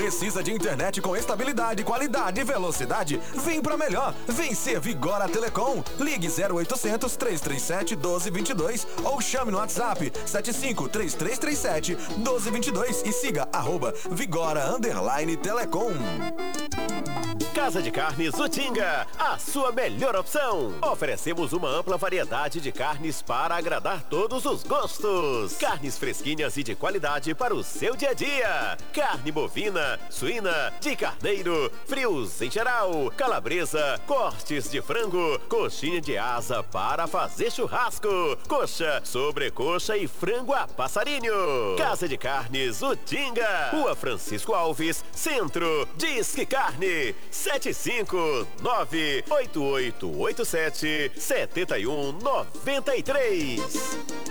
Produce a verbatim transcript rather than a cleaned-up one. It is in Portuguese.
Precisa de internet com estabilidade, qualidade e velocidade? Vem pra melhor. Vem ser Vigora Telecom. Ligue zero oitocentos, três três sete, um dois dois dois ou chame no WhatsApp sete cinco três três três sete, um dois dois dois e siga arroba Vigora Underline Telecom. Casa de Carnes Utinga, a sua melhor opção. Oferecemos uma ampla variedade de carnes para agradar todos os gostos. Carnes fresquinhas e de qualidade para o seu dia a dia. Carne bovina, suína, de carneiro, frios em geral, calabresa, cortes de frango, coxinha de asa para fazer churrasco, coxa, sobrecoxa e frango a passarinho. Casa de Carnes Utinga, Rua Francisco Alves, Centro. Disque Carne sete cinco nove oito oito oito sete sete um nove três.